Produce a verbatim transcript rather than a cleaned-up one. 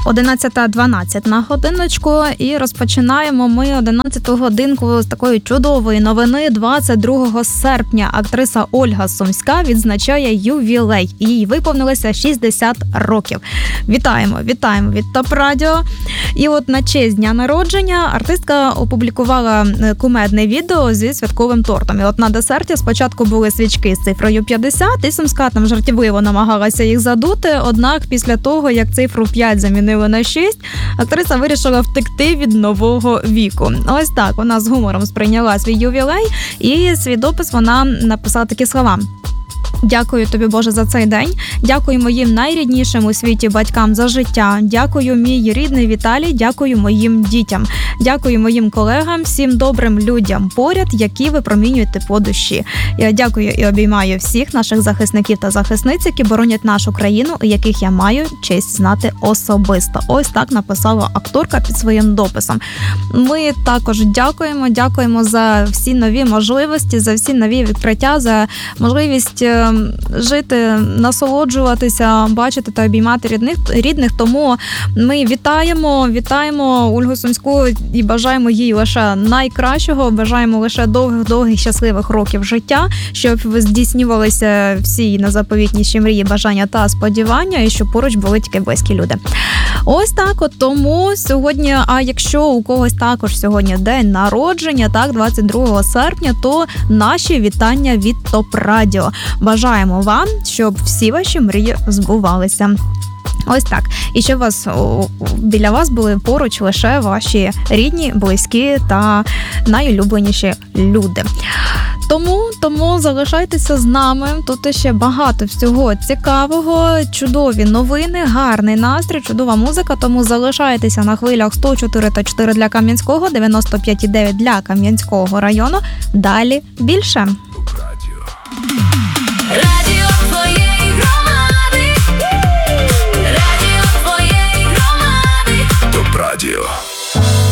одинадцята дванадцять на годиночку, і розпочинаємо ми одинадцяту годинку з такої чудової новини. двадцять другого серпня актриса Ольга Сумська відзначає ювілей. Їй виповнилося шістдесят років. Вітаємо, вітаємо від ТОП Радіо. І от на честь дня народження артистка опублікувала кумедне відео зі святковим тортом. І от на десерті спочатку були свічки з цифрою п'ятдесят, і Сумська там жартівливо намагалася їх задути, однак після того, як цифру п'ять замінили на шість, актриса вирішила втекти від нового віку. Ось так, вона з гумором сприйняла свій ювілей, і свій допис вона написала такі слова. Дякую тобі, Боже, за цей день. Дякую моїм найріднішим у світі батькам за життя. Дякую, мій рідний Віталій. Дякую моїм дітям. Дякую моїм колегам, всім добрим людям поряд, які випромінюють тепло душі. Я дякую і обіймаю всіх наших захисників та захисниць, які боронять нашу країну, і яких я маю честь знати особисто. Ось так написала акторка під своїм дописом. Ми також дякуємо, дякуємо за всі нові можливості, за всі нові відкриття, за можливість жити, насолоджуватися, бачити та обіймати рідних, рідних. Тому ми вітаємо, вітаємо Ольгу Сумську і бажаємо їй лише найкращого, бажаємо лише довгих-довгих щасливих років життя, щоб здійснювалися всі незаповітніші мрії, бажання та сподівання, і щоб поруч були тільки близькі люди. Ось так от, тому сьогодні, а якщо у когось також сьогодні день народження, так, двадцять другого серпня, то наші вітання від ТОП Радіо. Бажаємо вам, щоб всі ваші мрії збувалися. Ось так. І щоб вас, біля вас були поруч лише ваші рідні, близькі та найулюбленіші люди. Тому, тому залишайтеся з нами. Тут ще багато всього цікавого, чудові новини, гарний настрій, чудова музика. Тому залишайтеся на хвилях сто чотири та чотири для Кам'янського, дев'яносто п'ять і дев'ять для Кам'янського району. Далі більше.